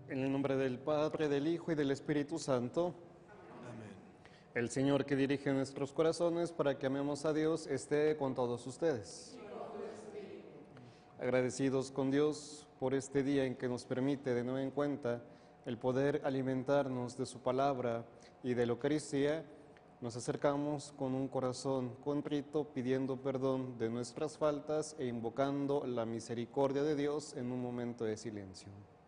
En el nombre del Padre, del Hijo y del Espíritu Santo. Amén. El Señor que dirige nuestros corazones para que amemos a Dios esté con todos ustedes. Agradecidos con Dios por este día en que nos permite de nuevo en cuenta el poder alimentarnos de su palabra y de la Eucaristía, nos acercamos con un corazón contrito pidiendo perdón de nuestras faltas e invocando la misericordia de Dios en un momento de silencio.